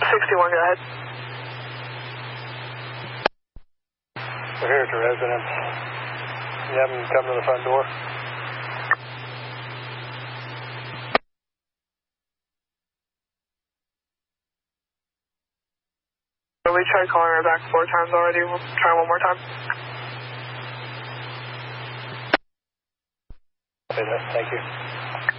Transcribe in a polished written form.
61, go ahead. We're here at the residence. You have them come to the front door? We tried calling her back 4 times already. We'll try one more time. Okay, thank you.